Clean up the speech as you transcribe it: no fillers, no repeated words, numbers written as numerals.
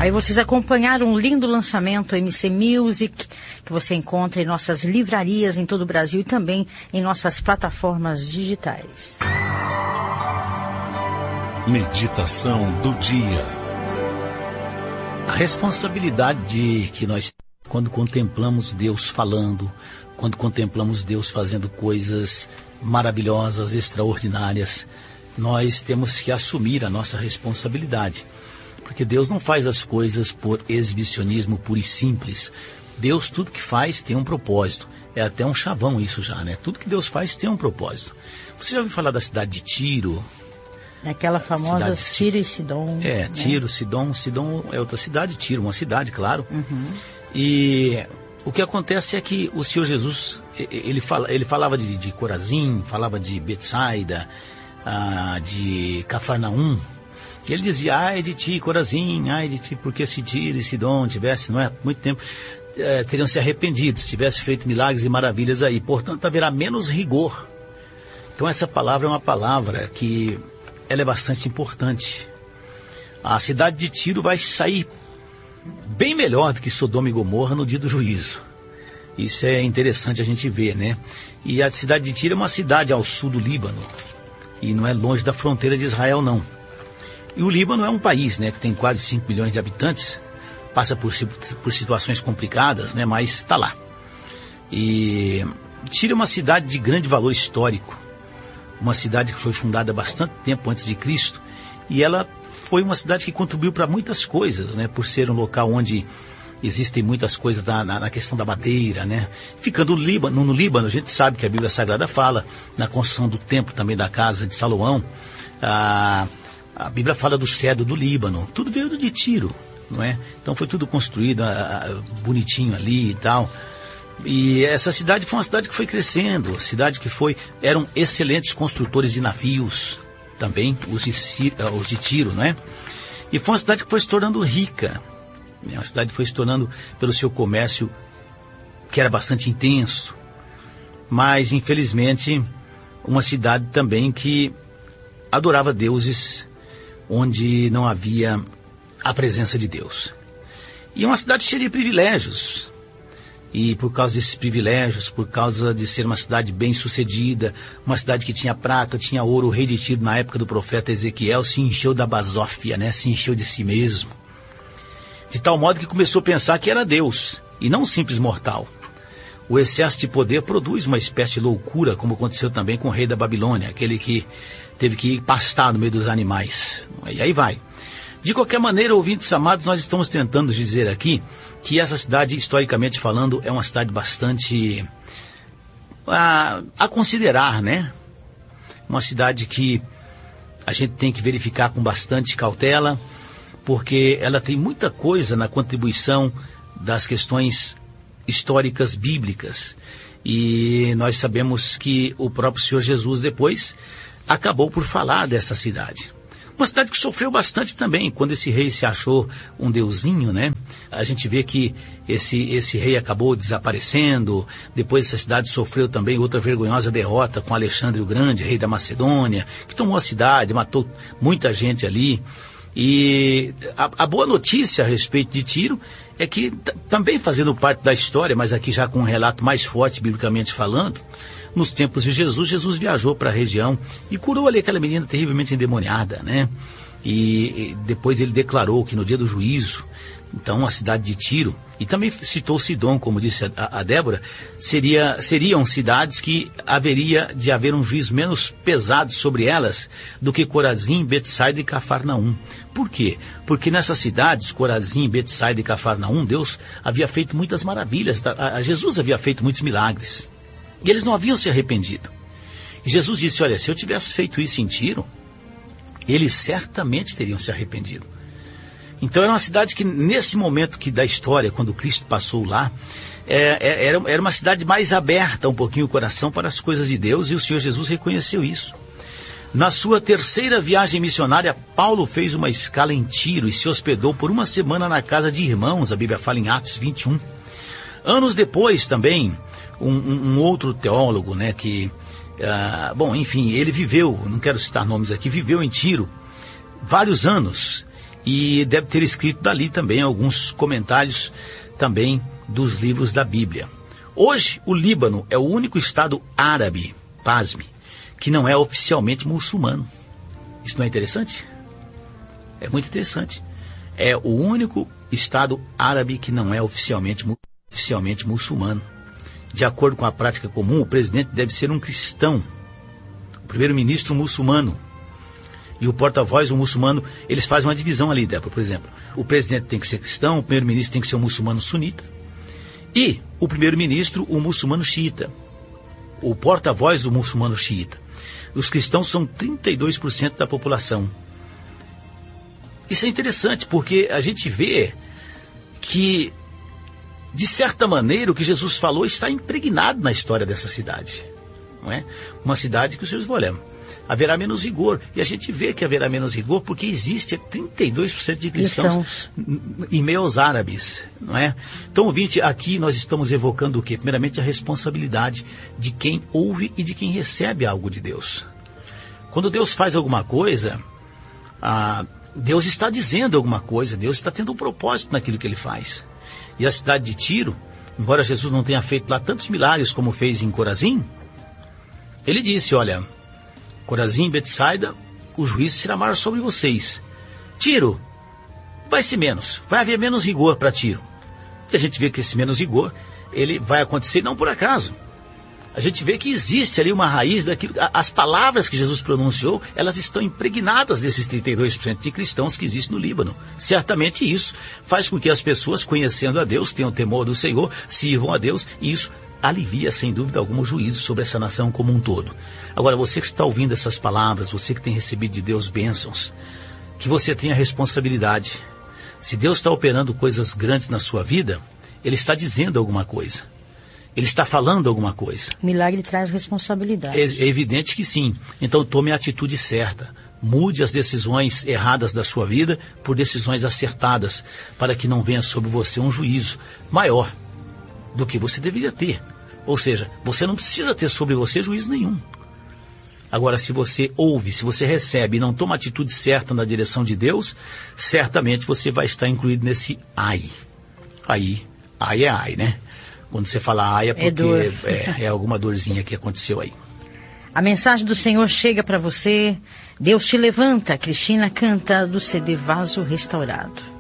Aí vocês acompanharam um lindo lançamento MC Music, que você encontra em nossas livrarias em todo o Brasil e também em nossas plataformas digitais. Meditação do dia. A responsabilidade que nós, quando contemplamos Deus falando, quando contemplamos Deus fazendo coisas maravilhosas, extraordinárias, nós temos que assumir a nossa responsabilidade. Porque Deus não faz as coisas por exibicionismo puro e simples. Deus, tudo que faz tem um propósito. É até um chavão isso já, né? Tudo que Deus faz tem um propósito. Você já ouviu falar da cidade de Tiro? Aquela famosa Tiro e Sidom. É, né? Tiro, Sidom é outra cidade, Tiro, uma cidade, claro. Uhum. E o que acontece é que o Senhor Jesus, ele falava de Corazim, falava de Betsaida, de Cafarnaum. E ele dizia, ai de ti, Corazim, ai de ti, porque se Tiro e Sidom tivesse, não é, muito tempo, teriam se arrependido, se tivesse feito milagres e maravilhas aí. Portanto, haverá menos rigor. Então essa palavra é uma palavra que ela é bastante importante. A cidade de Tiro vai sair bem melhor do que Sodoma e Gomorra no dia do juízo. Isso é interessante a gente ver, né? E a cidade de Tiro é uma cidade ao sul do Líbano. E não é longe da fronteira de Israel, não. E o Líbano é um país, né, que tem quase 5 milhões de habitantes. Passa por situações complicadas, né, mas está lá. E Tiro é uma cidade de grande valor histórico. Uma cidade que foi fundada há bastante tempo antes de Cristo, e ela foi uma cidade que contribuiu para muitas coisas, né, por ser um local onde existem muitas coisas na questão da madeira, né. Ficando no Líbano, a gente sabe que a Bíblia Sagrada fala, na construção do templo também da casa de Salomão, a Bíblia fala do cedro do Líbano, tudo veio de Tiro, não é? Então foi tudo construído bonitinho ali e tal. E essa cidade foi uma cidade que foi crescendo, cidade que eram excelentes construtores de navios, também, os de Tiro, né? E foi uma cidade que foi se tornando rica, né? Uma cidade que foi se tornando, pelo seu comércio, que era bastante intenso, mas, infelizmente, uma cidade também que adorava deuses onde não havia a presença de Deus. E uma cidade cheia de privilégios. E por causa desses privilégios, por causa de ser uma cidade bem sucedida, uma cidade que tinha prata, tinha ouro, o rei de Tiro na época do profeta Ezequiel se encheu da basófia, né? Se encheu de si mesmo. De tal modo que começou a pensar que era Deus, e não um simples mortal. O excesso de poder produz uma espécie de loucura, como aconteceu também com o rei da Babilônia, aquele que teve que pastar no meio dos animais. E aí vai. De qualquer maneira, ouvintes amados, nós estamos tentando dizer aqui que essa cidade, historicamente falando, é uma cidade bastante a considerar, né? Uma cidade que a gente tem que verificar com bastante cautela, porque ela tem muita coisa na contribuição das questões históricas bíblicas. E nós sabemos que o próprio Senhor Jesus depois acabou por falar dessa cidade. Uma cidade que sofreu bastante também, quando esse rei se achou um deusinho, né? A gente vê que esse rei acabou desaparecendo, depois essa cidade sofreu também outra vergonhosa derrota com Alexandre o Grande, rei da Macedônia, que tomou a cidade, matou muita gente ali. E a boa notícia a respeito de Tiro é que, também fazendo parte da história, mas aqui já com um relato mais forte, biblicamente falando, nos tempos de Jesus viajou para a região e curou ali aquela menina terrivelmente endemoniada, né? E depois ele declarou que no dia do juízo, então a cidade de Tiro, e também citou Sidom, como disse a Débora, seriam cidades que haveria de haver um juízo menos pesado sobre elas do que Corazim, Betsaida e Cafarnaum. Por quê? Porque nessas cidades, Corazim, Betsaida e Cafarnaum, Deus havia feito muitas maravilhas, Jesus havia feito muitos milagres. E eles não haviam se arrependido. E Jesus disse, olha, se eu tivesse feito isso em Tiro, eles certamente teriam se arrependido. Então era uma cidade que nesse momento da história, quando Cristo passou lá, era uma cidade mais aberta um pouquinho o coração para as coisas de Deus, e o Senhor Jesus reconheceu isso. Na sua terceira viagem missionária, Paulo fez uma escala em Tiro e se hospedou por uma semana na casa de irmãos, a Bíblia fala em Atos 21. Anos depois também, um outro teólogo, né, que, ele viveu, não quero citar nomes aqui, viveu em Tiro vários anos, e deve ter escrito dali também alguns comentários também dos livros da Bíblia. Hoje, o Líbano é o único estado árabe, pasme, que não é oficialmente muçulmano. Isso não é interessante? É muito interessante. É o único estado árabe que não é oficialmente muçulmano. De acordo com a prática comum, o presidente deve ser um cristão, o primeiro-ministro muçulmano e o porta-voz, o muçulmano. Eles fazem uma divisão ali, Débora, por exemplo. O presidente tem que ser cristão, o primeiro-ministro tem que ser um muçulmano sunita e o primeiro-ministro, o muçulmano xiita. O porta-voz, o muçulmano xiita. Os cristãos são 32% da população. Isso é interessante porque a gente vê que, de certa maneira, o que Jesus falou está impregnado na história dessa cidade. Não é? Uma cidade que os senhores vão olhar. Haverá menos rigor. E a gente vê que haverá menos rigor porque existe 32% de cristãos em meio aos árabes. Não é? Então, ouvinte, aqui nós estamos evocando o quê? Primeiramente, a responsabilidade de quem ouve e de quem recebe algo de Deus. Quando Deus faz alguma coisa, Deus está dizendo alguma coisa, Deus está tendo um propósito naquilo que Ele faz. E a cidade de Tiro, embora Jesus não tenha feito lá tantos milagres como fez em Corazim, Ele disse, olha, Corazim, Betsaida, o juízo será maior sobre vocês. Tiro, vai ser menos, vai haver menos rigor para Tiro. E a gente vê que esse menos rigor, ele vai acontecer não por acaso. A gente vê que existe ali uma raiz daquilo, as palavras que Jesus pronunciou, elas estão impregnadas desses 32% de cristãos que existem no Líbano. Certamente isso faz com que as pessoas, conhecendo a Deus, tenham temor do Senhor, sirvam a Deus, e isso alivia, sem dúvida alguma, o juízo sobre essa nação como um todo. Agora, você que está ouvindo essas palavras, você que tem recebido de Deus bênçãos, que você tenha responsabilidade. Se Deus está operando coisas grandes na sua vida, Ele está dizendo alguma coisa. Ele está falando alguma coisa. O milagre traz responsabilidade. É evidente que sim. Então tome a atitude certa. Mude as decisões erradas da sua vida por decisões acertadas, para que não venha sobre você um juízo maior do que você deveria ter. Ou seja, você não precisa ter sobre você juízo nenhum. Agora, se você ouve, se você recebe e não toma a atitude certa na direção de Deus, certamente você vai estar incluído nesse ai. Ai é ai, né? Quando você fala ai é porque é alguma dorzinha que aconteceu aí. A mensagem do Senhor chega para você. Deus te levanta. Cristina canta do CD Vaso Restaurado.